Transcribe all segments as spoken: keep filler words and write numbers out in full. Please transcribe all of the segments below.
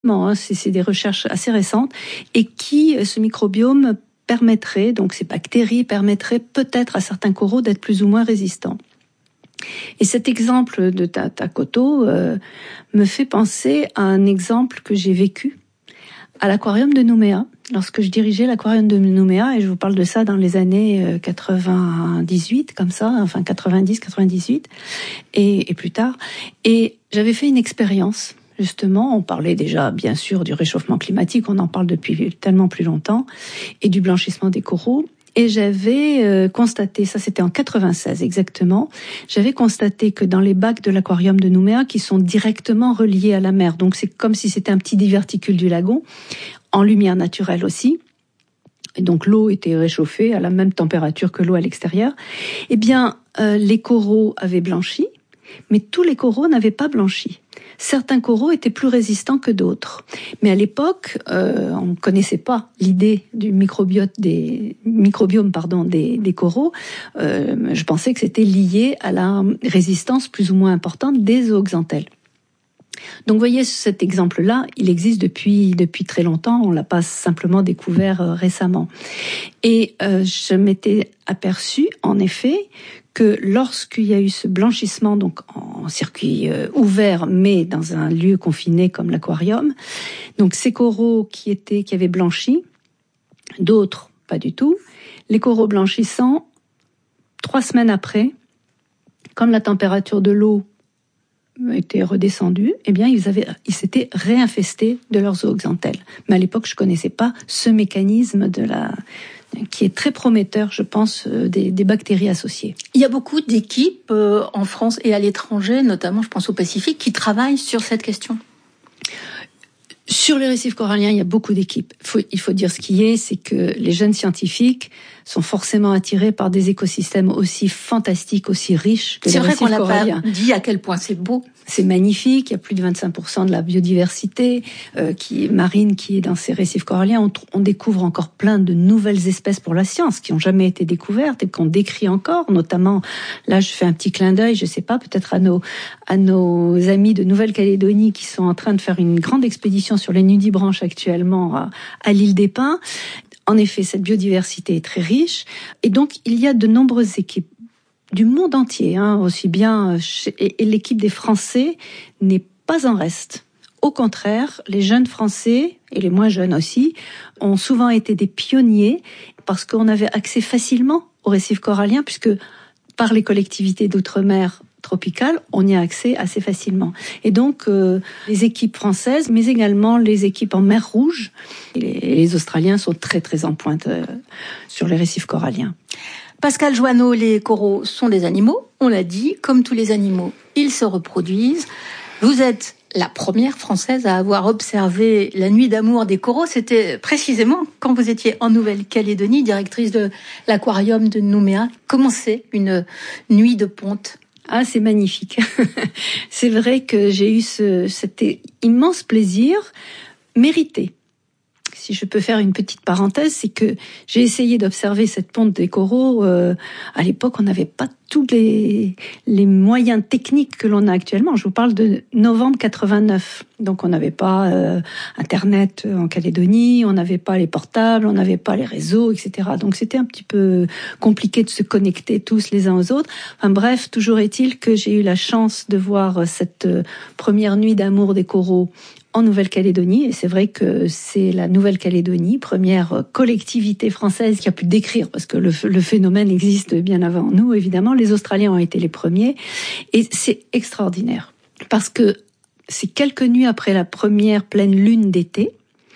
Hein, c'est, c'est des recherches assez récentes et qui, ce microbiome permettrait, donc ces bactéries permettraient peut-être à certains coraux d'être plus ou moins résistants. Et cet exemple de Takoto euh, me fait penser à un exemple que j'ai vécu à l'aquarium de Nouméa, lorsque je dirigeais l'aquarium de Nouméa, et je vous parle de ça dans les années quatre-vingt-dix-huit, comme ça, enfin quatre-vingt-dix, quatre-vingt-dix-huit, et, et plus tard. Et j'avais fait une expérience. Justement, on parlait déjà, bien sûr, du réchauffement climatique, on en parle depuis tellement plus longtemps, et du blanchissement des coraux. Et j'avais euh, constaté, ça c'était en quatre-vingt-seize exactement, j'avais constaté que dans les bacs de l'aquarium de Nouméa, qui sont directement reliés à la mer, donc c'est comme si c'était un petit diverticule du lagon, en lumière naturelle aussi, et donc l'eau était réchauffée à la même température que l'eau à l'extérieur, eh bien euh, les coraux avaient blanchi, mais tous les coraux n'avaient pas blanchi. Certains coraux étaient plus résistants que d'autres. Mais à l'époque, euh, on ne connaissait pas l'idée du microbiote des, microbiome pardon, des, des coraux. Euh, je pensais que c'était lié à la résistance plus ou moins importante des zooxanthelles. Donc, vous voyez, cet exemple-là, il existe depuis depuis très longtemps. On l'a pas simplement découvert euh, récemment. Et euh, je m'étais aperçue, en effet, que lorsqu'il y a eu ce blanchissement, donc en circuit euh, ouvert, mais dans un lieu confiné comme l'aquarium, donc ces coraux qui étaient qui avaient blanchi, d'autres pas du tout. Les coraux blanchissants, trois semaines après, comme la température de l'eau était redescendue, eh bien ils avaient, ils s'étaient réinfestés de leurs zooxanthelles. Mais à l'époque, je connaissais pas ce mécanisme de la qui est très prometteur, je pense, des, des bactéries associées. Il y a beaucoup d'équipes euh, en France et à l'étranger, notamment, je pense au Pacifique, qui travaillent sur cette question. Sur les récifs coralliens, il y a beaucoup d'équipes. Il faut, il faut dire ce qui est, c'est que les jeunes scientifiques sont forcément attirés par des écosystèmes aussi fantastiques, aussi riches que c'est les récifs coralliens. C'est vrai qu'on l'a pas dit à quel point c'est beau. C'est magnifique, il y a plus de vingt-cinq pour cent de la biodiversité euh, qui est marine qui est dans ces récifs coralliens. On, on découvre encore plein de nouvelles espèces pour la science qui n'ont jamais été découvertes et qu'on décrit encore, notamment, là je fais un petit clin d'œil, je sais pas, peut-être à nos, à nos amis de Nouvelle-Calédonie qui sont en train de faire une grande expédition sur les nudibranches actuellement à, à l'île des Pins. En effet, cette biodiversité est très riche et donc il y a de nombreuses équipes du monde entier, hein, aussi bien, et, et l'équipe des Français n'est pas en reste. Au contraire, les jeunes Français, et les moins jeunes aussi, ont souvent été des pionniers parce qu'on avait accès facilement aux récifs coralliens, puisque par les collectivités d'outre-mer tropicales, on y a accès assez facilement. Et donc, euh, les équipes françaises, mais également les équipes en mer Rouge, et les, et les Australiens sont très très en pointe euh, sur les récifs coralliens. Pascal Joanneau, les coraux sont des animaux, on l'a dit, comme tous les animaux, ils se reproduisent. Vous êtes la première Française à avoir observé la nuit d'amour des coraux. C'était précisément quand vous étiez en Nouvelle-Calédonie, directrice de l'aquarium de Nouméa. Comment c'est une nuit de ponte ? Ah, c'est magnifique. C'est vrai que j'ai eu ce, cet immense plaisir mérité. Si je peux faire une petite parenthèse, c'est que j'ai essayé d'observer cette ponte des coraux. Euh, à l'époque, on n'avait pas tous les, les moyens techniques que l'on a actuellement. Je vous parle de novembre quatre-vingt-neuf. Donc, on n'avait pas euh, Internet en Calédonie, on n'avait pas les portables, on n'avait pas les réseaux, et cetera. Donc, c'était un petit peu compliqué de se connecter tous les uns aux autres. Enfin bref, toujours est-il que j'ai eu la chance de voir cette première nuit d'amour des coraux en Nouvelle-Calédonie, et c'est vrai que c'est la Nouvelle-Calédonie, première collectivité française qui a pu décrire, parce que le, le phénomène existe bien avant nous, évidemment. Les Australiens ont été les premiers, et c'est extraordinaire, parce que c'est quelques nuits après la première pleine lune d'été,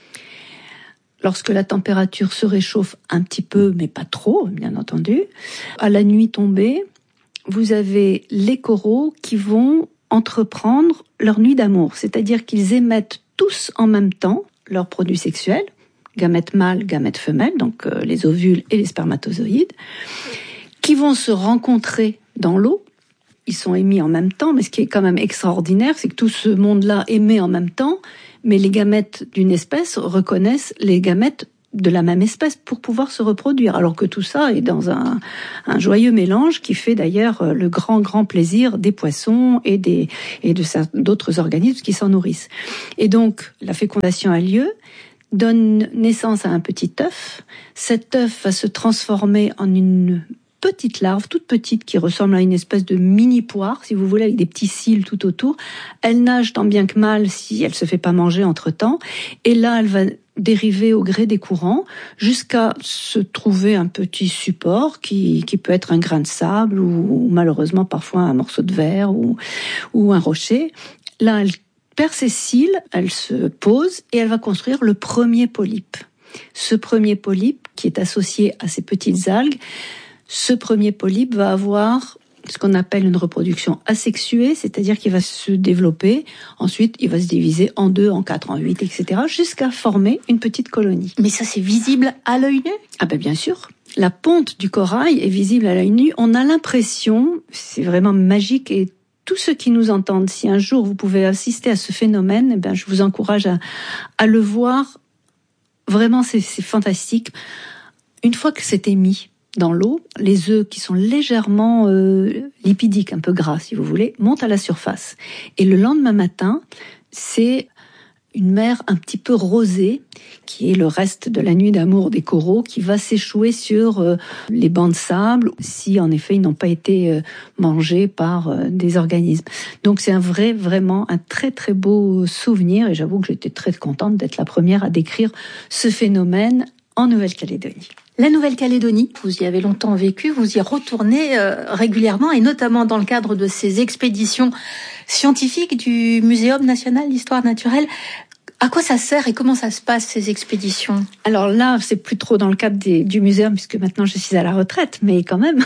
lorsque la température se réchauffe un petit peu, mais pas trop, bien entendu. À la nuit tombée, vous avez les coraux qui vont entreprendre leur nuit d'amour, c'est-à-dire qu'ils émettent tous en même temps leurs produits sexuels, gamètes mâles, gamètes femelles, donc euh, les ovules et les spermatozoïdes, qui vont se rencontrer dans l'eau. Ils sont émis en même temps, mais ce qui est quand même extraordinaire, c'est que tout ce monde-là émet en même temps, mais les gamètes d'une espèce reconnaissent les gamètes de la même espèce pour pouvoir se reproduire, alors que tout ça est dans un, un joyeux mélange qui fait d'ailleurs le grand grand plaisir des poissons et des et de d'autres organismes qui s'en nourrissent. Et donc la fécondation a lieu, donne naissance à un petit œuf. Cet œuf va se transformer en une petite larve, toute petite, qui ressemble à une espèce de mini poire, si vous voulez, avec des petits cils tout autour. Elle nage tant bien que mal si elle se fait pas manger entre-temps. Et là, elle va dériver au gré des courants jusqu'à se trouver un petit support qui, qui peut être un grain de sable ou, ou malheureusement parfois un morceau de verre ou, ou un rocher. Là, elle perd ses cils, elle se pose et elle va construire le premier polype. Ce premier polype, qui est associé à ces petites algues, ce premier polype va avoir ce qu'on appelle une reproduction asexuée, c'est-à-dire qu'il va se développer, ensuite il va se diviser en deux, en quatre, en huit, et cetera, jusqu'à former une petite colonie. Mais ça, c'est visible à l'œil nu ? Ah ben bien sûr. La ponte du corail est visible à l'œil nu. On a l'impression, c'est vraiment magique, et tous ceux qui nous entendent, si un jour vous pouvez assister à ce phénomène, eh ben je vous encourage à, à le voir. Vraiment, c'est, c'est fantastique. Une fois que c'est émis dans l'eau, les œufs qui sont légèrement euh, lipidiques, un peu gras si vous voulez, montent à la surface. Et le lendemain matin, c'est une mer un petit peu rosée, qui est le reste de la nuit d'amour des coraux, qui va s'échouer sur euh, les bancs de sable, si en effet ils n'ont pas été euh, mangés par euh, des organismes. Donc c'est un vrai, vraiment un très très beau souvenir, et j'avoue que j'étais très contente d'être la première à décrire ce phénomène en Nouvelle-Calédonie. La Nouvelle-Calédonie, vous y avez longtemps vécu, vous y retournez euh, régulièrement, et notamment dans le cadre de ces expéditions scientifiques du Muséum national d'histoire naturelle. À quoi ça sert et comment ça se passe, ces expéditions ? Alors là, c'est plus trop dans le cadre des, du muséum, puisque maintenant je suis à la retraite, mais quand même,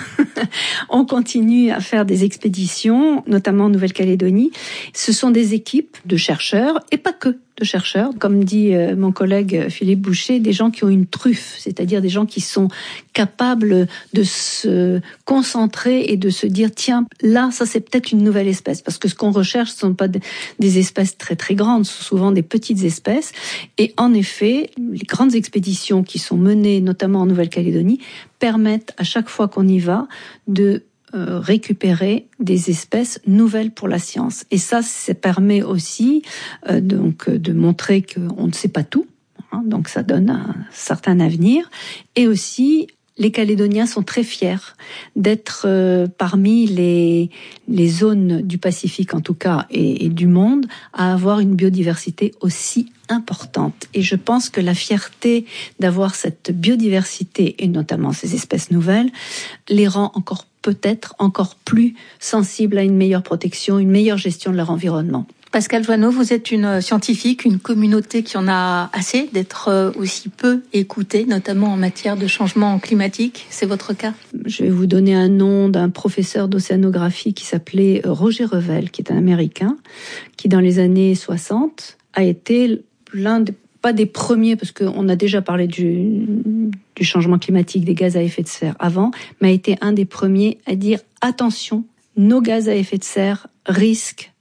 on continue à faire des expéditions, notamment en Nouvelle-Calédonie. Ce sont des équipes de chercheurs, et pas que de chercheurs, comme dit euh, mon collègue Philippe Boucher, des gens qui ont une truffe, c'est-à-dire des gens qui sont capables de se concentrer et de se dire, tiens, là, ça c'est peut-être une nouvelle espèce, parce que ce qu'on recherche, ce ne sont pas des espèces très très grandes, ce sont souvent des petites espèces, et en effet, les grandes expéditions qui sont menées, notamment en Nouvelle-Calédonie, permettent à chaque fois qu'on y va de Euh, récupérer des espèces nouvelles pour la science. Et ça, ça permet aussi euh, donc de montrer qu'on ne sait pas tout, hein, donc ça donne un certain avenir. Et aussi, les Calédoniens sont très fiers d'être euh, parmi les, les zones du Pacifique, en tout cas, et, et du monde, à avoir une biodiversité aussi importante. Et je pense que la fierté d'avoir cette biodiversité, et notamment ces espèces nouvelles, les rend encore peut-être encore plus sensibles à une meilleure protection, une meilleure gestion de leur environnement. Pascale Joanneau, vous êtes une scientifique, une communauté qui en a assez d'être aussi peu écoutée, notamment en matière de changement climatique. C'est votre cas ? Je vais vous donner un nom d'un professeur d'océanographie qui s'appelait Roger Revel, qui est un Américain, qui dans les années soixante a été l'un des, pas des premiers, parce qu'on a déjà parlé du, du changement climatique, des gaz à effet de serre avant, mais a été un des premiers à dire attention, nos gaz à effet de serre risquent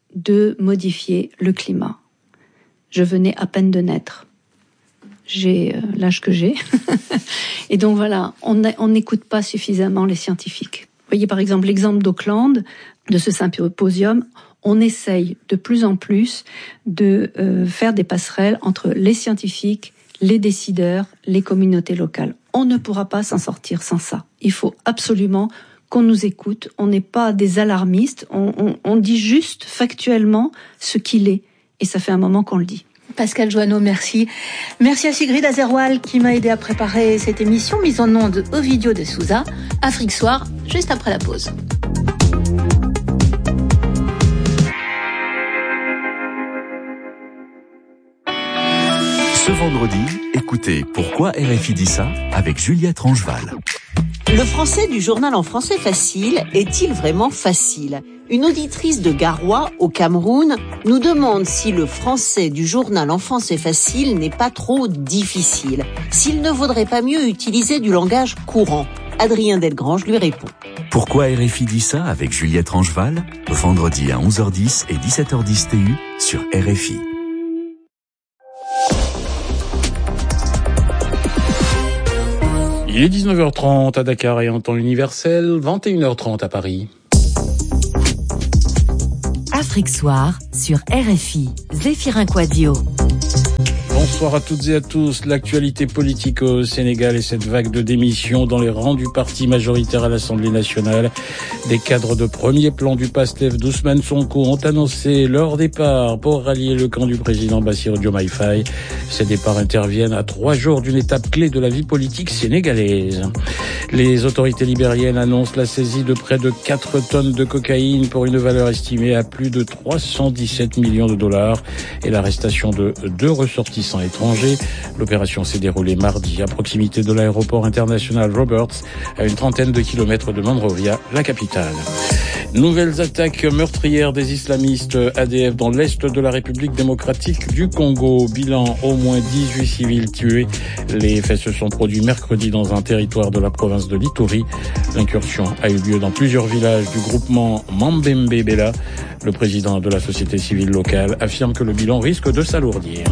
de modifier le climat. Je venais à peine de naître. J'ai euh, l'âge que j'ai. Et donc voilà, on n'écoute pas suffisamment les scientifiques. Vous voyez par exemple l'exemple d'Auckland, de ce symposium, on essaye de plus en plus de euh, faire des passerelles entre les scientifiques, les décideurs, les communautés locales. On ne pourra pas s'en sortir sans ça. Il faut absolument qu'on nous écoute. On n'est pas des alarmistes. On, on, on dit juste factuellement ce qu'il est. Et ça fait un moment qu'on le dit. Pascale Joanneau, merci. Merci à Sigrid Azerwal qui m'a aidé à préparer cette émission, mise en onde Ovidio de Souza. Afrique Soir, juste après la pause. Ce vendredi, écoutez Pourquoi R F I dit ça avec Juliette Rangeval. Le français du journal en français facile est-il vraiment facile ? Une auditrice de Garoua, au Cameroun, nous demande si le français du journal en français facile n'est pas trop difficile, s'il ne vaudrait pas mieux utiliser du langage courant. Adrien Delgrange lui répond. Pourquoi R F I dit ça avec Juliette Rangeval, vendredi à onze heures dix et dix-sept heures dix T U sur R F I. Il est dix-neuf heures trente à Dakar et en temps universel, vingt et une heures trente à Paris. Afrique Soir sur R F I, Zéphirin Quadio. Bonsoir à toutes et à tous. L'actualité politique au Sénégal et cette vague de démissions dans les rangs du parti majoritaire à l'Assemblée nationale. Des cadres de premier plan du PASTEF d'Ousmane Sonko ont annoncé leur départ pour rallier le camp du président Bassirou Diomaye Faye. Ces départs interviennent à trois jours d'une étape clé de la vie politique sénégalaise. Les autorités libériennes annoncent la saisie de près de quatre tonnes de cocaïne pour une valeur estimée à plus de trois cent dix-sept millions de dollars et l'arrestation de deux ressortissants étrangers. L'opération s'est déroulée mardi à proximité de l'aéroport international Roberts, à une trentaine de kilomètres de Monrovia, la capitale. Nouvelles attaques meurtrières des islamistes A D F dans l'est de la République démocratique du Congo. Bilan, au moins dix-huit civils tués. Les faits se sont produits mercredi dans un territoire de la province de l'Ituri. L'incursion a eu lieu dans plusieurs villages du groupement Mambembe-Bela. Le président de la société civile locale affirme que le bilan risque de s'alourdir.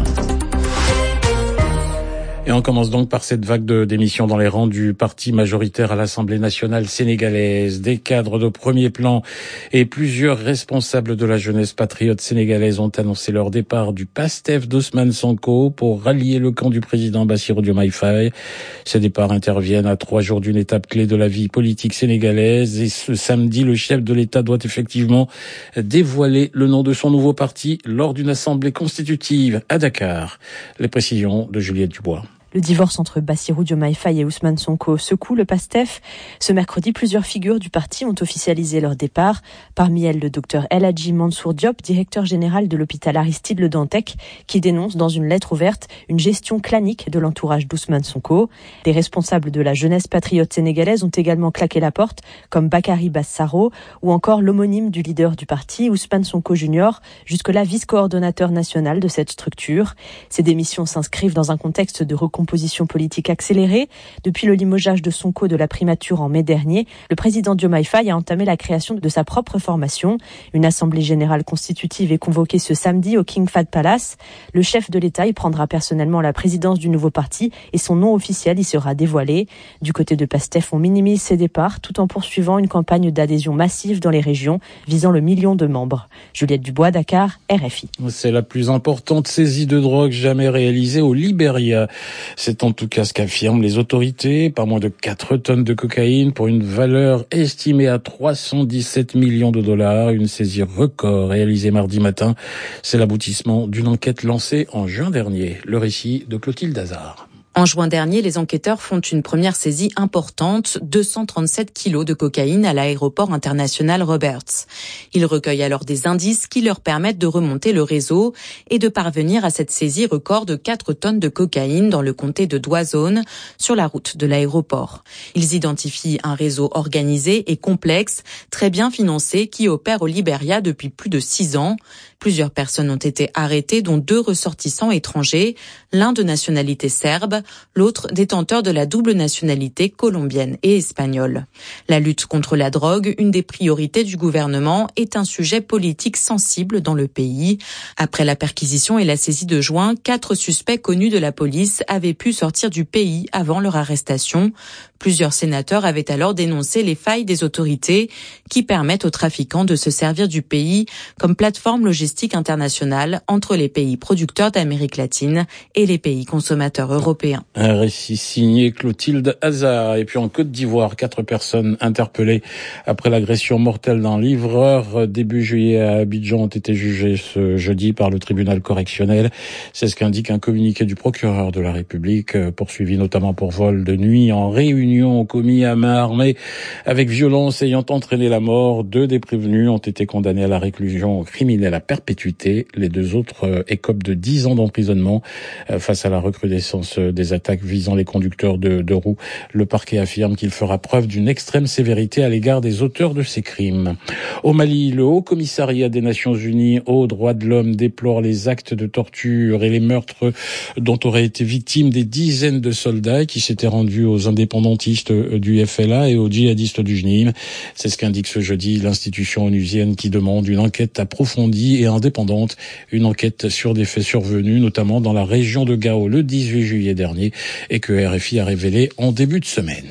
Et on commence donc par cette vague de démissions dans les rangs du parti majoritaire à l'Assemblée nationale sénégalaise. Des cadres de premier plan et plusieurs responsables de la jeunesse patriote sénégalaise ont annoncé leur départ du PASTEF d'Ousmane Sonko pour rallier le camp du président Bassirou Diomaye Faye. Ces départs interviennent à trois jours d'une étape clé de la vie politique sénégalaise et ce samedi, le chef de l'État doit effectivement dévoiler le nom de son nouveau parti lors d'une assemblée constitutive à Dakar. Les précisions de Juliette Dubois. Le divorce entre Bassirou Diomaye Faye et Ousmane Sonko secoue le PASTEF. Ce mercredi, plusieurs figures du parti ont officialisé leur départ. Parmi elles, le docteur El Hadji Mansour Diop, directeur général de l'hôpital Aristide Le Dantec, qui dénonce dans une lettre ouverte une gestion clanique de l'entourage d'Ousmane Sonko. Des responsables de la jeunesse patriote sénégalaise ont également claqué la porte, comme Bakary Bassaro, ou encore l'homonyme du leader du parti, Ousmane Sonko Junior, jusque-là vice-coordonnateur national de cette structure. Ces démissions s'inscrivent dans un contexte de recomposition composition politique accélérée. Depuis le limogeage de Sonko de la primature en mai dernier, le président Diomaye Faye a entamé la création de sa propre formation. Une assemblée générale constitutive est convoquée ce samedi au King Fahd Palace. Le chef de l'État y prendra personnellement la présidence du nouveau parti et son nom officiel y sera dévoilé. Du côté de PASTEF, on minimise ses départs tout en poursuivant une campagne d'adhésion massive dans les régions visant le million de membres. Juliette Dubois, Dakar, R F I. C'est la plus importante saisie de drogue jamais réalisée au Libéria. C'est en tout cas ce qu'affirment les autorités. Pas moins de quatre tonnes de cocaïne pour une valeur estimée à trois cent dix-sept millions de dollars. Une saisie record réalisée mardi matin. C'est l'aboutissement d'une enquête lancée en juin dernier. Le récit de Clotilde Hazard. En juin dernier, les enquêteurs font une première saisie importante, deux cent trente-sept kilos de cocaïne à l'aéroport international Roberts. Ils recueillent alors des indices qui leur permettent de remonter le réseau et de parvenir à cette saisie record de quatre tonnes de cocaïne dans le comté de Douazone, sur la route de l'aéroport. Ils identifient un réseau organisé et complexe, très bien financé, qui opère au Libéria depuis plus de six ans. Plusieurs personnes ont été arrêtées, dont deux ressortissants étrangers, l'un de nationalité serbe, l'autre détenteur de la double nationalité colombienne et espagnole. La lutte contre la drogue, une des priorités du gouvernement, est un sujet politique sensible dans le pays. Après la perquisition et la saisie de juin, quatre suspects connus de la police avaient pu sortir du pays avant leur arrestation. Plusieurs sénateurs avaient alors dénoncé les failles des autorités qui permettent aux trafiquants de se servir du pays comme plateforme logistique internationale entre les pays producteurs d'Amérique latine et les pays consommateurs européens. Un récit signé Clotilde Hazard. Et puis en Côte d'Ivoire, quatre personnes interpellées après l'agression mortelle d'un livreur début juillet à Abidjan ont été jugées ce jeudi par le tribunal correctionnel. C'est ce qu'indique un communiqué du procureur de la République, poursuivi notamment pour vol de nuit en réunion commis à main armée avec violence ayant entraîné la mort. Deux des prévenus ont été condamnés à la réclusion criminelle à perpétuité. Les deux autres écopent de dix ans d'emprisonnement face à la recrudescence des attaques visant les conducteurs de, de roues. Le parquet affirme qu'il fera preuve d'une extrême sévérité à l'égard des auteurs de ces crimes. Au Mali, le Haut Commissariat des Nations Unies aux droits de l'homme déplore les actes de torture et les meurtres dont auraient été victimes des dizaines de soldats qui s'étaient rendus aux indépendantes indépendantistes du F L A et aux djihadistes du J N I M. C'est ce qu'indique ce jeudi l'institution onusienne qui demande une enquête approfondie et indépendante, une enquête sur des faits survenus, notamment dans la région de Gao le dix-huit juillet dernier et que R F I a révélé en début de semaine.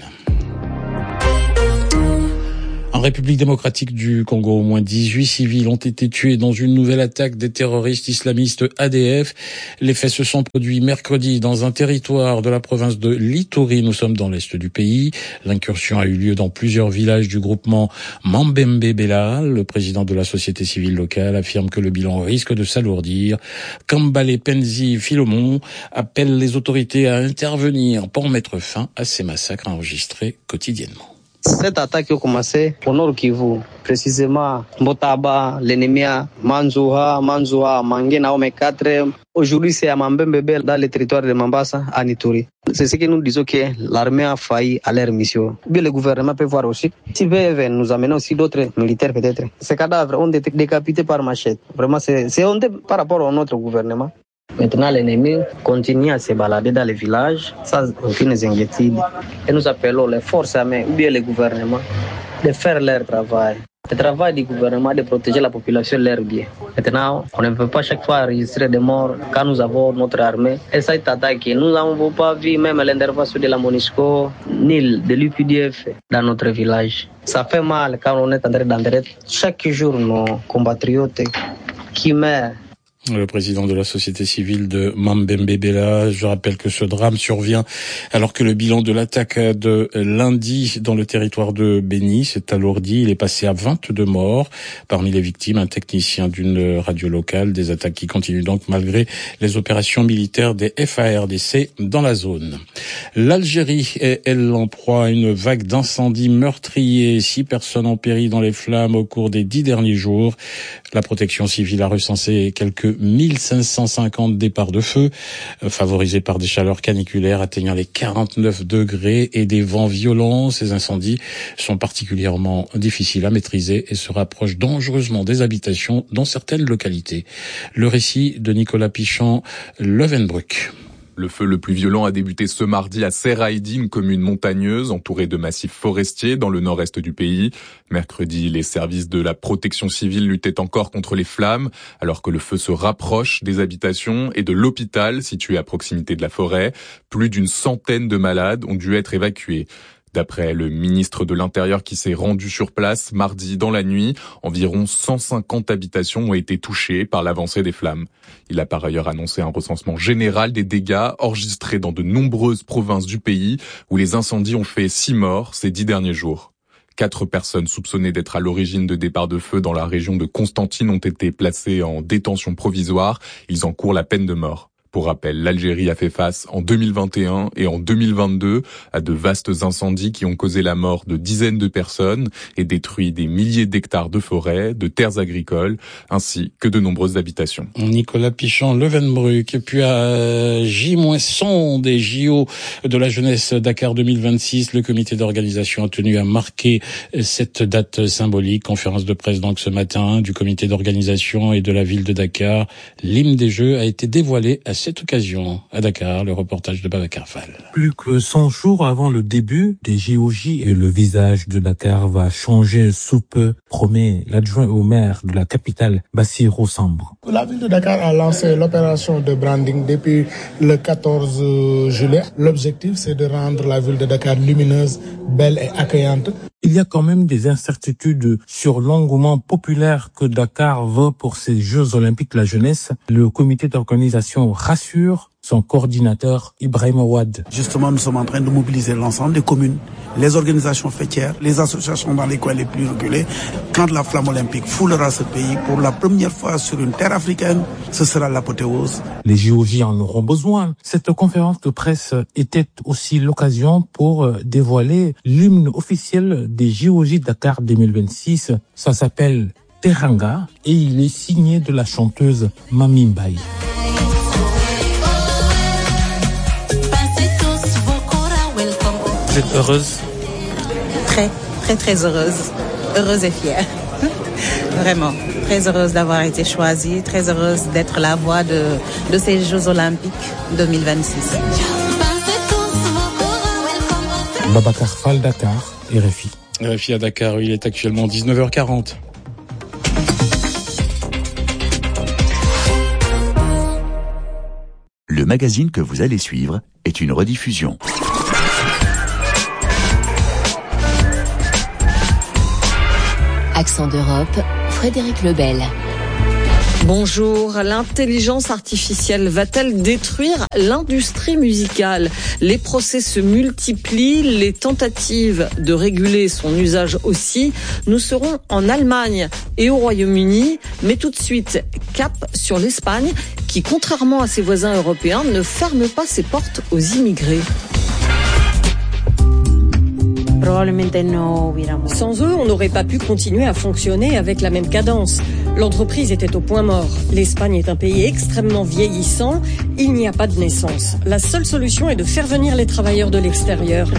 En République démocratique du Congo, au moins dix-huit civils ont été tués dans une nouvelle attaque des terroristes islamistes A D F. Les faits se sont produits mercredi dans un territoire de la province de l'Ituri. Nous sommes dans l'est du pays. L'incursion a eu lieu dans plusieurs villages du groupement Mambembe Bela. Le président de la société civile locale affirme que le bilan risque de s'alourdir. Kambale Penzi Philomon appelle les autorités à intervenir pour mettre fin à ces massacres enregistrés quotidiennement. Cette attaque a commencé au nord Kivu, précisément Mbotaba, l'ennemi Manzouha, Manzouha, Mangena, Ome quatre. Aujourd'hui, c'est à Mambembe, dans le territoire de Mambasa, à Ituri. C'est ce que nous disons que l'armée a failli à leur mission. Bien, le gouvernement peut voir aussi. S'ils veulent nous amener aussi d'autres militaires peut-être. Ces cadavres ont été décapités par machette. Vraiment, c'est, c'est honteux par rapport à notre gouvernement. Maintenant, l'ennemi continue à se balader dans les villages sans aucune inquiétude. Et nous appelons les forces armées ou bien le gouvernement de faire leur travail. Le travail du gouvernement de protéger la population, leur bien. Maintenant, on ne peut pas chaque fois enregistrer des morts quand nous avons notre armée. Et ça est attaqué. Nous n'avons pas vu même l'intervention de la MONUSCO ni de l'U P D F dans notre village. Ça fait mal quand on est en train d'enterrer chaque jour nos compatriotes qui meurent. Le président de la société civile de Mambembe Bela. Je rappelle que ce drame survient alors que le bilan de l'attaque de lundi dans le territoire de Beni s'est alourdi. Il est passé à vingt-deux morts. Parmi les victimes, un technicien d'une radio locale. Des attaques qui continuent donc malgré les opérations militaires des F A R D C dans la zone. L'Algérie est, elle, en proie à une vague d'incendies meurtriers. Six personnes ont péri dans les flammes au cours des dix derniers jours. La protection civile a recensé quelques mille cinq cent cinquante départs de feu, favorisés par des chaleurs caniculaires atteignant les quarante-neuf degrés et des vents violents. Ces incendies sont particulièrement difficiles à maîtriser et se rapprochent dangereusement des habitations dans certaines localités. Le récit de Nicolas Pichon, Levenbruck. Le feu le plus violent a débuté ce mardi à Seraïdi, une commune montagneuse entourée de massifs forestiers dans le nord-est du pays. Mercredi, les services de la protection civile luttaient encore contre les flammes, alors que le feu se rapproche des habitations et de l'hôpital situé à proximité de la forêt. Plus d'une centaine de malades ont dû être évacués. D'après le ministre de l'Intérieur qui s'est rendu sur place mardi dans la nuit, environ cent cinquante habitations ont été touchées par l'avancée des flammes. Il a par ailleurs annoncé un recensement général des dégâts enregistrés dans de nombreuses provinces du pays où les incendies ont fait six morts ces dix derniers jours. Quatre personnes soupçonnées d'être à l'origine de départs de feu dans la région de Constantine ont été placées en détention provisoire. Ils encourent la peine de mort. Pour rappel, l'Algérie a fait face en deux mille vingt et un et en deux mille vingt-deux à de vastes incendies qui ont causé la mort de dizaines de personnes et détruit des milliers d'hectares de forêts, de terres agricoles, ainsi que de nombreuses habitations. Nicolas Pichon, Levenbruck. Et puis à J cent des J O de la jeunesse Dakar deux mille vingt-six, le comité d'organisation a tenu à marquer cette date symbolique. Conférence de presse donc ce matin du comité d'organisation et de la ville de Dakar. L'hymne des Jeux a été dévoilé à cette occasion à Dakar. Le reportage de Babacar Fall. Plus que cent jours avant le début des J O J et le visage de Dakar va changer sous peu, promet l'adjoint au maire de la capitale, Bassirou Sambre. La ville de Dakar a lancé l'opération de branding depuis le quatorze juillet. L'objectif, c'est de rendre la ville de Dakar lumineuse, belle et accueillante. Il y a quand même des incertitudes sur l'engouement populaire que Dakar veut pour ces Jeux Olympiques de la jeunesse. Le comité d'organisation rassure son coordinateur Ibrahim Ouad. Justement, nous sommes en train de mobiliser l'ensemble des communes, les organisations fêtières, les associations dans les coins les plus reculés. Quand la flamme olympique foulera ce pays pour la première fois sur une terre africaine, ce sera l'apothéose. Les J O J en auront besoin. Cette conférence de presse était aussi l'occasion pour dévoiler l'hymne officiel des J O J Dakar deux mille vingt-six. Ça s'appelle Teranga et il est signé de la chanteuse Mami Mbaye. Vous êtes heureuse? Très, très, très heureuse. Heureuse et fière. Vraiment, très heureuse d'avoir été choisie, très heureuse d'être la voix de, de ces Jeux Olympiques deux mille vingt-six. Babacar Fall, Dakar, R F I. R F I à Dakar, il est actuellement dix-neuf heures quarante. Le magazine que vous allez suivre est une rediffusion. Accent d'Europe, Frédéric Lebel. Bonjour, l'intelligence artificielle va-t-elle détruire l'industrie musicale ? Les procès se multiplient, les tentatives de réguler son usage aussi. Nous serons en Allemagne et au Royaume-Uni, mais tout de suite, cap sur l'Espagne, qui, contrairement à ses voisins européens, ne ferme pas ses portes aux immigrés. Sans eux, on n'aurait pas pu continuer à fonctionner avec la même cadence. L'entreprise était au point mort. L'Espagne est un pays extrêmement vieillissant. Il n'y a pas de naissance. La seule solution est de faire venir les travailleurs de l'extérieur.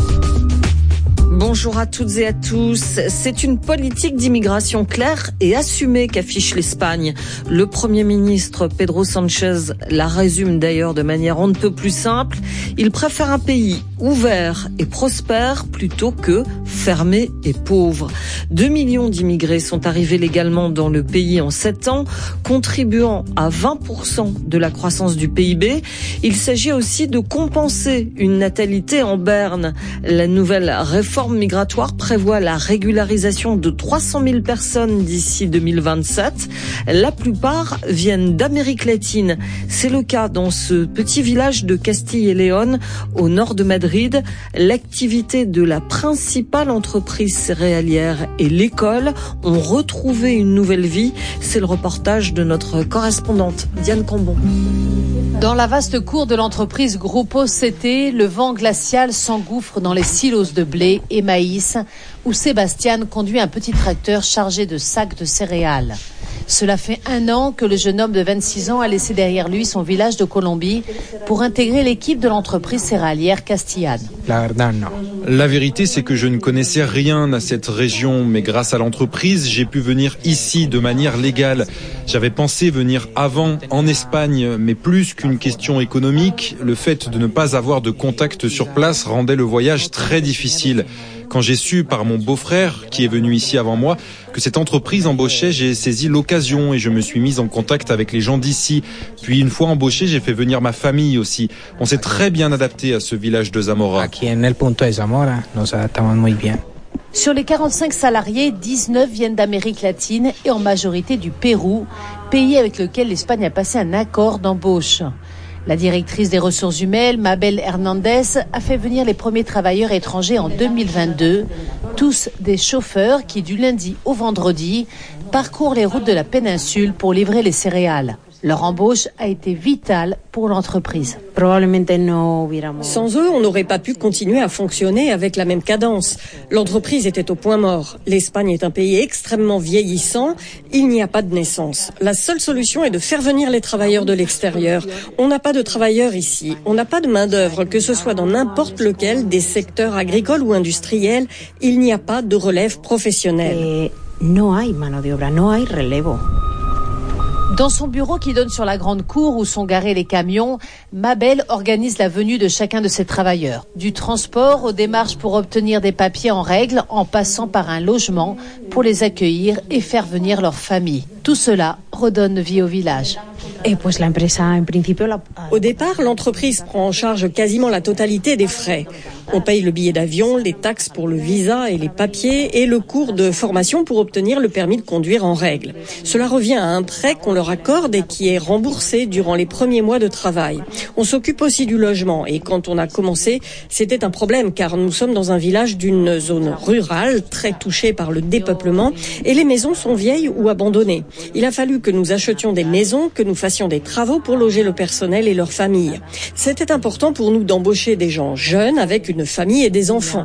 Bonjour à toutes et à tous. C'est une politique d'immigration claire et assumée qu'affiche l'Espagne. Le Premier ministre Pedro Sánchez la résume d'ailleurs de manière on ne peut plus simple. Il préfère un pays ouvert et prospère plutôt que fermé et pauvre. Deux millions d'immigrés sont arrivés légalement dans le pays en sept ans, contribuant à vingt pour cent de la croissance du P I B. Il s'agit aussi de compenser une natalité en berne. La nouvelle réforme migratoire prévoit la régularisation de trois cent mille personnes d'ici deux mille vingt-sept. La plupart viennent d'Amérique latine. C'est le cas dans ce petit village de Castille et Léon, au nord de Madrid. L'activité de la principale entreprise céréalière et l'école ont retrouvé une nouvelle vie. C'est le reportage de notre correspondante Diane Cambon. Dans la vaste cour de l'entreprise Grupo C T, le vent glacial s'engouffre dans les silos de blé et maïs, où Sébastien conduit un petit tracteur chargé de sacs de céréales. Cela fait un an que le jeune homme de vingt-six ans a laissé derrière lui son village de Colombie pour intégrer l'équipe de l'entreprise céréalière castillane. La vérité, c'est que je ne connaissais rien à cette région, mais grâce à l'entreprise, j'ai pu venir ici de manière légale. J'avais pensé venir avant en Espagne, mais plus qu'une question économique, le fait de ne pas avoir de contact sur place rendait le voyage très difficile. Quand j'ai su par mon beau-frère, qui est venu ici avant moi, que cette entreprise embauchait, j'ai saisi l'occasion et je me suis mise en contact avec les gens d'ici. Puis une fois embauché, j'ai fait venir ma famille aussi. On s'est très bien adapté à ce village de Zamora. Sur les quarante-cinq salariés, dix-neuf viennent d'Amérique latine et en majorité du Pérou, pays avec lequel l'Espagne a passé un accord d'embauche. La directrice des ressources humaines, Mabel Hernandez, a fait venir les premiers travailleurs étrangers en deux mille vingt-deux, tous des chauffeurs qui, du lundi au vendredi, parcourent les routes de la péninsule pour livrer les céréales. Leur embauche a été vitale pour l'entreprise. Sans eux, on n'aurait pas pu continuer à fonctionner avec la même cadence. L'entreprise était au point mort. L'Espagne est un pays extrêmement vieillissant. Il n'y a pas de naissance. La seule solution est de faire venir les travailleurs de l'extérieur. On n'a pas de travailleurs ici. On n'a pas de main-d'œuvre, que ce soit dans n'importe lequel des secteurs agricoles ou industriels. Il n'y a pas de relève professionnelle. No hay mano de obra, no hay relevo. Dans son bureau qui donne sur la grande cour où sont garés les camions, Mabel organise la venue de chacun de ses travailleurs. Du transport aux démarches pour obtenir des papiers en règle, en passant par un logement pour les accueillir et faire venir leur famille. Tout cela redonne vie au village. Au départ, l'entreprise prend en charge quasiment la totalité des frais. On paye le billet d'avion, les taxes pour le visa et les papiers et le cours de formation pour obtenir le permis de conduire en règle. Cela revient à un prêt qu'on leur accorde et qui est remboursé durant les premiers mois de travail. On s'occupe aussi du logement et quand on a commencé, c'était un problème car nous sommes dans un village d'une zone rurale très touchée par le dépeuplement et les maisons sont vieilles ou abandonnées. Il a fallu que nous achetions des maisons, que nous fassions des travaux pour loger le personnel et leurs familles. C'était important pour nous d'embaucher des gens jeunes avec une famille et des enfants.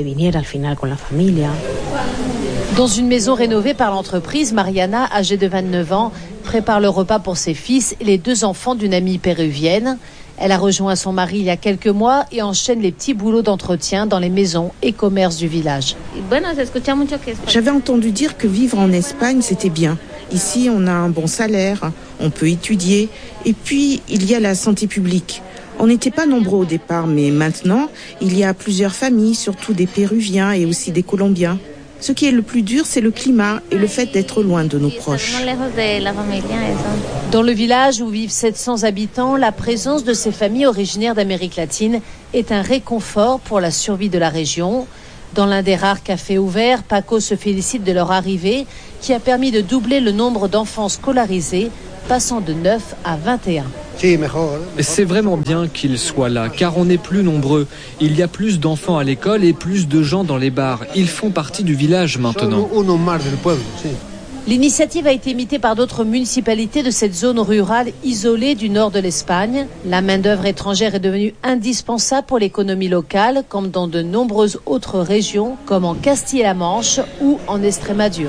Dans une maison rénovée par l'entreprise, Mariana, âgée de vingt-neuf ans, prépare le repas pour ses fils et les deux enfants d'une amie péruvienne. Elle a rejoint son mari il y a quelques mois et enchaîne les petits boulots d'entretien dans les maisons et commerces du village. J'avais entendu dire que vivre en Espagne, c'était bien. Ici, on a un bon salaire, on peut étudier et puis il y a la santé publique. On n'était pas nombreux au départ, mais maintenant, il y a plusieurs familles, surtout des Péruviens et aussi des Colombiens. Ce qui est le plus dur, c'est le climat et le fait d'être loin de nos proches. Dans le village où vivent sept cents habitants, la présence de ces familles originaires d'Amérique latine est un réconfort pour la survie de la région. Dans l'un des rares cafés ouverts, Paco se félicite de leur arrivée qui a permis de doubler le nombre d'enfants scolarisés, passant de neuf à vingt et un. C'est vraiment bien qu'ils soient là, car on est plus nombreux. Il y a plus d'enfants à l'école et plus de gens dans les bars. Ils font partie du village maintenant. L'initiative a été imitée par d'autres municipalités de cette zone rurale isolée du nord de l'Espagne. La main-d'œuvre étrangère est devenue indispensable pour l'économie locale, comme dans de nombreuses autres régions, comme en Castille-La Manche ou en Estrémadure.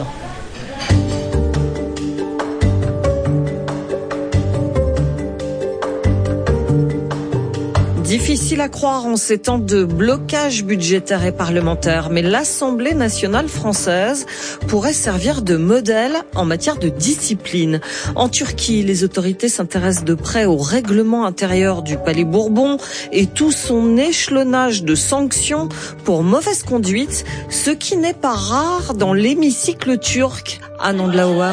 Difficile à croire en ces temps de blocage budgétaire et parlementaire, mais l'Assemblée nationale française pourrait servir de modèle en matière de discipline. En Turquie, les autorités s'intéressent de près au règlement intérieur du Palais Bourbon et tout son échelonnage de sanctions pour mauvaise conduite, ce qui n'est pas rare dans l'hémicycle turc. Anne Andlauer.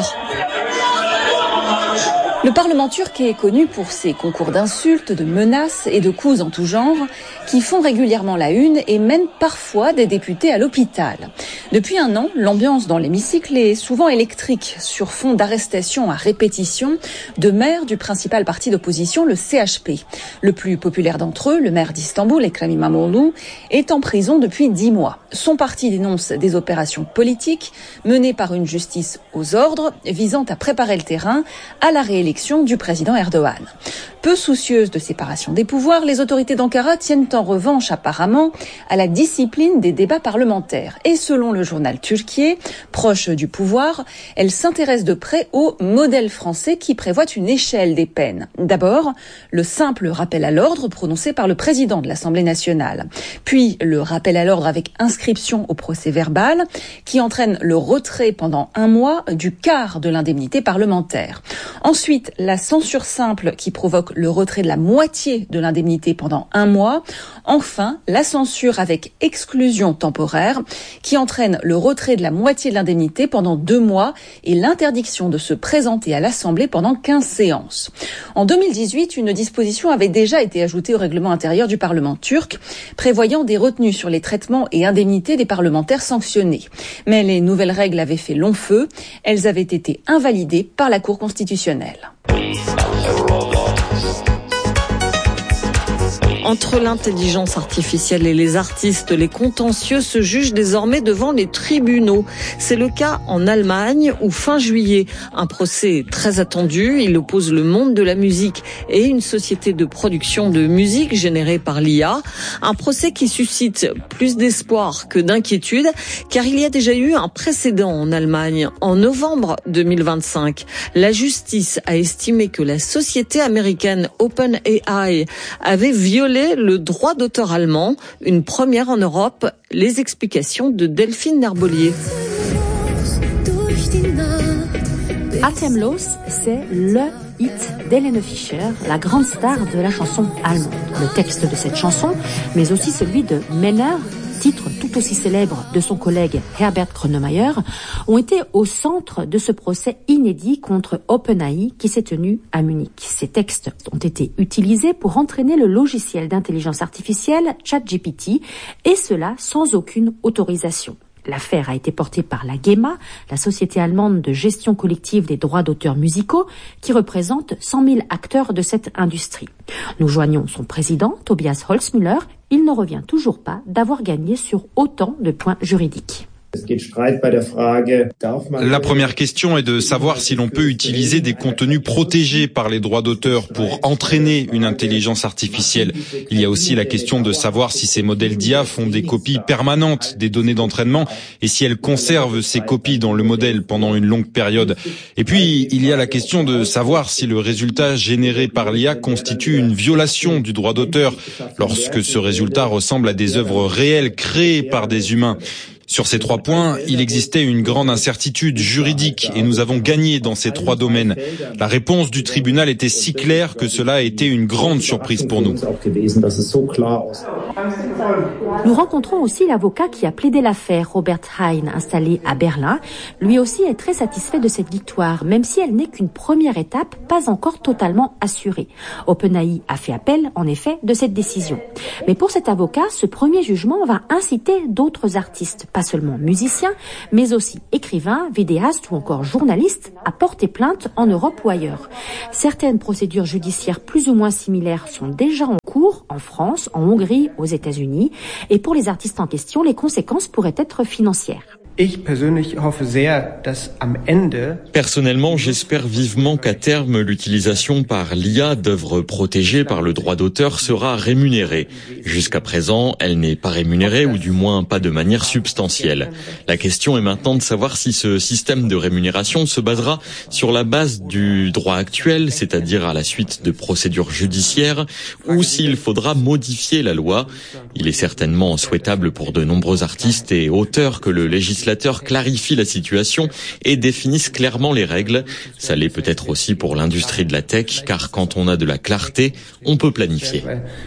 Le Parlement turc est connu pour ses concours d'insultes, de menaces et de coups en tout genre qui font régulièrement la une et mènent parfois des députés à l'hôpital. Depuis un an, l'ambiance dans l'hémicycle est souvent électrique sur fond d'arrestations à répétition de maires du principal parti d'opposition, le C H P. Le plus populaire d'entre eux, le maire d'Istanbul, Ekrem İmamoğlu, est en prison depuis dix mois. Son parti dénonce des opérations politiques menées par une justice aux ordres visant à préparer le terrain à la réélection du président Erdogan. Peu soucieuses de séparation des pouvoirs, les autorités d'Ankara tiennent en revanche apparemment à la discipline des débats parlementaires. Et selon le journal Türkiye, proche du pouvoir, elle s'intéresse de près au modèle français qui prévoit une échelle des peines. D'abord, le simple rappel à l'ordre prononcé par le président de l'Assemblée nationale. Puis le rappel à l'ordre avec inscription au procès verbal qui entraîne le retrait pendant un mois du quart de l'indemnité parlementaire. Ensuite, la censure simple qui provoque le retrait de la moitié de l'indemnité pendant un mois. Enfin, la censure avec exclusion temporaire qui entraîne le retrait de la moitié de l'indemnité pendant deux mois et l'interdiction de se présenter à l'Assemblée pendant quinze séances. En deux mille dix-huit, une disposition avait déjà été ajoutée au règlement intérieur du Parlement turc, prévoyant des retenues sur les traitements et indemnités des parlementaires sanctionnés. Mais les nouvelles règles avaient fait long feu. Elles avaient été invalidées par la Cour constitutionnelle. Entre l'intelligence artificielle et les artistes, les contentieux se jugent désormais devant les tribunaux. C'est le cas en Allemagne où fin juillet, un procès très attendu, il oppose le monde de la musique et une société de production de musique générée par l'I A. Un procès qui suscite plus d'espoir que d'inquiétude car il y a déjà eu un précédent en Allemagne en novembre deux mille vingt-cinq. La justice a estimé que la société américaine OpenAI avait violé le droit d'auteur allemand, une première en Europe. Les explications de Delphine Nerbolier. Atemlos, c'est le hit d'Helene Fischer, la grande star de la chanson allemande. Le texte de cette chanson, mais aussi celui de Männer, titre tout aussi célèbre de son collègue Herbert Grönemeyer, ont été au centre de ce procès inédit contre OpenAI qui s'est tenu à Munich. Ces textes ont été utilisés pour entraîner le logiciel d'intelligence artificielle ChatGPT, et cela sans aucune autorisation. L'affaire a été portée par la GEMA, la société allemande de gestion collective des droits d'auteurs musicaux, qui représente cent mille acteurs de cette industrie. Nous joignons son président, Tobias Holzmüller. Il ne revient toujours pas d'avoir gagné sur autant de points juridiques. La première question est de savoir si l'on peut utiliser des contenus protégés par les droits d'auteur pour entraîner une intelligence artificielle. Il y a aussi la question de savoir si ces modèles d'I A font des copies permanentes des données d'entraînement et si elles conservent ces copies dans le modèle pendant une longue période. Et puis, il y a la question de savoir si le résultat généré par l'I A constitue une violation du droit d'auteur lorsque ce résultat ressemble à des œuvres réelles créées par des humains. Sur ces trois points, il existait une grande incertitude juridique et nous avons gagné dans ces trois domaines. La réponse du tribunal était si claire que cela a été une grande surprise pour nous. Nous rencontrons aussi l'avocat qui a plaidé l'affaire, Robert Hein, installé à Berlin. Lui aussi est très satisfait de cette victoire, même si elle n'est qu'une première étape, pas encore totalement assurée. OpenAI a fait appel, en effet, de cette décision. Mais pour cet avocat, ce premier jugement va inciter d'autres artistes, pas seulement musiciens, mais aussi écrivains, vidéastes ou encore journalistes, à porter plainte en Europe ou ailleurs. Certaines procédures judiciaires plus ou moins similaires sont déjà en cours, en France, en Hongrie, aux États-Unis. Et pour les artistes en question, les conséquences pourraient être financières. Personnellement, j'espère vivement qu'à terme, l'utilisation par l'I A d'œuvres protégées par le droit d'auteur sera rémunérée. Jusqu'à présent, elle n'est pas rémunérée, ou du moins pas de manière substantielle. La question est maintenant de savoir si ce système de rémunération se basera sur la base du droit actuel, c'est-à-dire à la suite de procédures judiciaires, ou s'il faudra modifier la loi. Il est certainement souhaitable pour de nombreux artistes et auteurs que le législateur clarifie la situation et définisse clairement les règles. Ça l'est peut-être aussi pour l'industrie de la tech, car quand on a de la clarté, on peut planifier.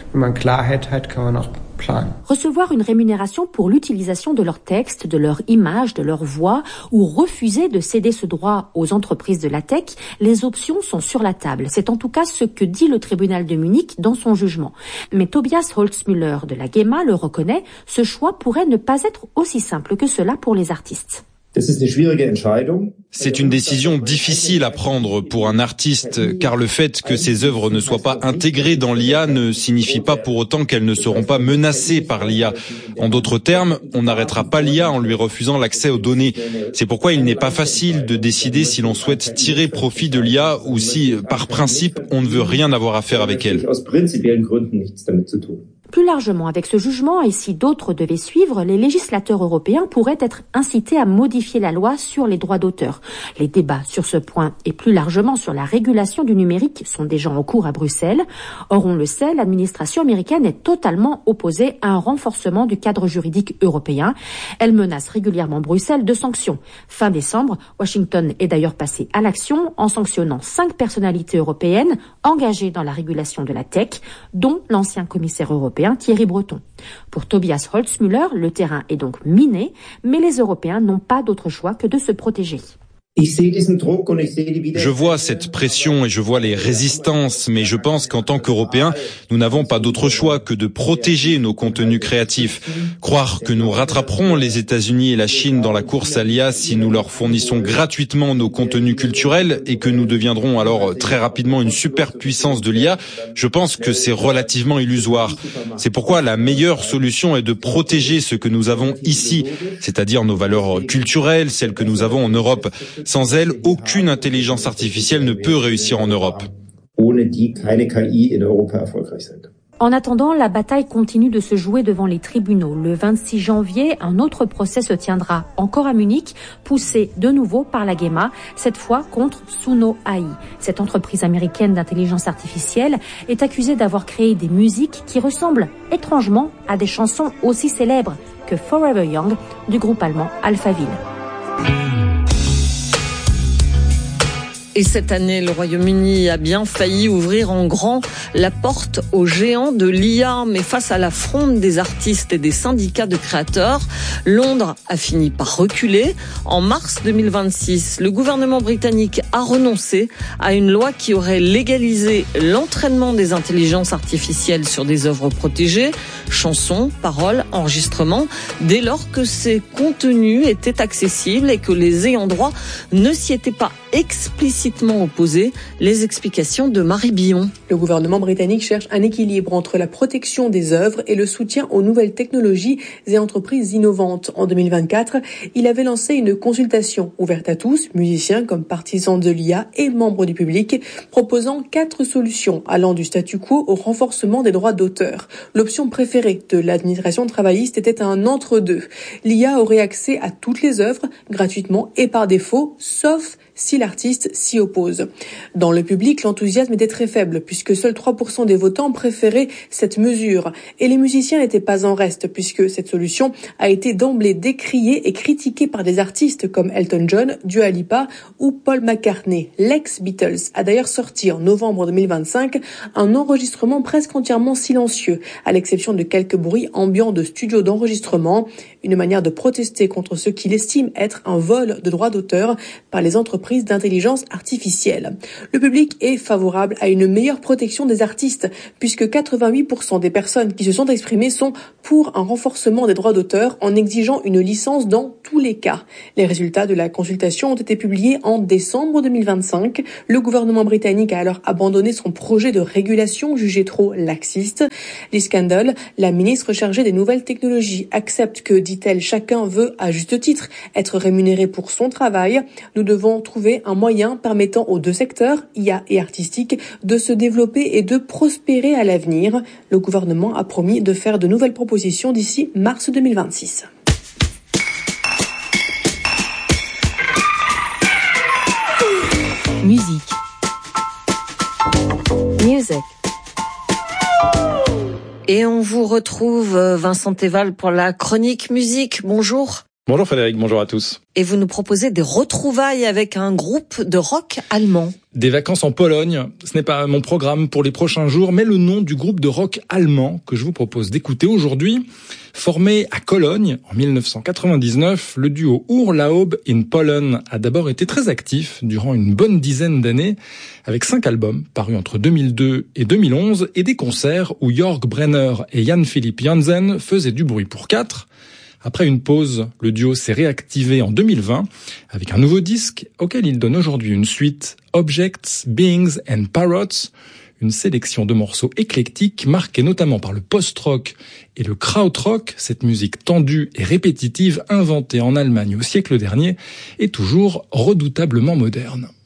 Recevoir une rémunération pour l'utilisation de leurs textes, de leurs images, de leur voix, ou refuser de céder ce droit aux entreprises de la tech, les options sont sur la table. C'est en tout cas ce que dit le tribunal de Munich dans son jugement. Mais Tobias Holzmüller de la GEMA le reconnaît, ce choix pourrait ne pas être aussi simple que cela pour les artistes. C'est une décision difficile à prendre pour un artiste, car le fait que ces œuvres ne soient pas intégrées dans l'I A ne signifie pas pour autant qu'elles ne seront pas menacées par l'I A. En d'autres termes, on n'arrêtera pas l'I A en lui refusant l'accès aux données. C'est pourquoi il n'est pas facile de décider si l'on souhaite tirer profit de l'I A ou si, par principe, on ne veut rien avoir à faire avec elle. Plus largement, avec ce jugement, et si d'autres devaient suivre, les législateurs européens pourraient être incités à modifier la loi sur les droits d'auteur. Les débats sur ce point et plus largement sur la régulation du numérique sont déjà en cours à Bruxelles. Or, on le sait, l'administration américaine est totalement opposée à un renforcement du cadre juridique européen. Elle menace régulièrement Bruxelles de sanctions. Fin décembre, Washington est d'ailleurs passé à l'action en sanctionnant cinq personnalités européennes engagées dans la régulation de la tech, dont l'ancien commissaire européen Thierry Breton. Pour Tobias Holzmüller, le terrain est donc miné, mais les Européens n'ont pas d'autre choix que de se protéger. Je vois cette pression et je vois les résistances, mais je pense qu'en tant qu'Européens, nous n'avons pas d'autre choix que de protéger nos contenus créatifs. Croire que nous rattraperons les États-Unis et la Chine dans la course à l'I A si nous leur fournissons gratuitement nos contenus culturels et que nous deviendrons alors très rapidement une superpuissance de l'I A, je pense que c'est relativement illusoire. C'est pourquoi la meilleure solution est de protéger ce que nous avons ici, c'est-à-dire nos valeurs culturelles, celles que nous avons en Europe. Sans elle, aucune intelligence artificielle ne peut réussir en Europe. En attendant, la bataille continue de se jouer devant les tribunaux. Le vingt-six janvier, un autre procès se tiendra encore à Munich, poussé de nouveau par la GEMA, cette fois contre Suno A I. Cette entreprise américaine d'intelligence artificielle est accusée d'avoir créé des musiques qui ressemblent étrangement à des chansons aussi célèbres que Forever Young du groupe allemand Alphaville. Et cette année, le Royaume-Uni a bien failli ouvrir en grand la porte aux géants de l'I A. Mais face à la fronde des artistes et des syndicats de créateurs, Londres a fini par reculer. En mars deux mille vingt-six, le gouvernement britannique a renoncé à une loi qui aurait légalisé l'entraînement des intelligences artificielles sur des œuvres protégées, chansons, paroles, enregistrements, dès lors que ces contenus étaient accessibles et que les ayants droit ne s'y étaient pas explicitement opposés. Les explications de Marie Billon. Le gouvernement britannique cherche un équilibre entre la protection des œuvres et le soutien aux nouvelles technologies et entreprises innovantes. En deux mille vingt-quatre, il avait lancé une consultation ouverte à tous, musiciens comme partisans de l'I A et membres du public, proposant quatre solutions allant du statu quo au renforcement des droits d'auteur. L'option préférée de l'administration travailliste était un entre-deux. L'I A aurait accès à toutes les œuvres, gratuitement et par défaut, sauf si l'artiste s'y oppose. Dans le public, l'enthousiasme était très faible puisque seuls trois pour cent des votants préféraient cette mesure. Et les musiciens n'étaient pas en reste puisque cette solution a été d'emblée décriée et critiquée par des artistes comme Elton John, Dua Lipa ou Paul McCartney. L'ex-Beatles a d'ailleurs sorti en novembre deux mille vingt-cinq un enregistrement presque entièrement silencieux, à l'exception de quelques bruits ambiants de studio d'enregistrement, une manière de protester contre ce qu'il estime être un vol de droits d'auteur par les entreprises d'intelligence artificielle. Le public est favorable à une meilleure protection des artistes, puisque quatre-vingt-huit pour cent des personnes qui se sont exprimées sont pour un renforcement des droits d'auteur en exigeant une licence dans tous les cas. Les résultats de la consultation ont été publiés en décembre deux mille vingt-cinq. Le gouvernement britannique a alors abandonné son projet de régulation jugé trop laxiste. Liz Kendall, la ministre chargée des nouvelles technologies, accepte que, dit-elle, chacun veut, à juste titre, être rémunéré pour son travail. Nous devons trouver un moyen permettant aux deux secteurs, I A et artistique, de se développer et de prospérer à l'avenir. Le gouvernement a promis de faire de nouvelles propositions d'ici mars deux mille vingt-six. Musique. Music. Et on vous retrouve, Vincent Teval, pour la chronique musique. Bonjour. Bonjour Frédéric, bonjour à tous. Et vous nous proposez des retrouvailles avec un groupe de rock allemand. Des vacances en Pologne, ce n'est pas mon programme pour les prochains jours, mais le nom du groupe de rock allemand que je vous propose d'écouter aujourd'hui. Formé à Cologne en mille neuf cent quatre-vingt-dix-neuf, le duo Urlaub in Polen a d'abord été très actif durant une bonne dizaine d'années, avec cinq albums parus entre deux mille deux et deux mille onze et des concerts où Jörg Brenner et Jan-Philipp Jansen faisaient du bruit pour quatre. Après une pause, le duo s'est réactivé en deux mille vingt avec un nouveau disque auquel il donne aujourd'hui une suite, Objects, Beings and Parrots, une sélection de morceaux éclectiques marqués notamment par le post-rock et le krautrock, cette musique tendue et répétitive inventée en Allemagne au siècle dernier et toujours redoutablement moderne.